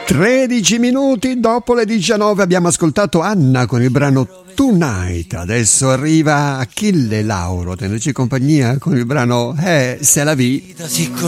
13 minuti dopo le 19 abbiamo ascoltato Anna con il brano Tonight. Adesso arriva Achille Lauro a tenerci compagnia con il brano C'est la vie.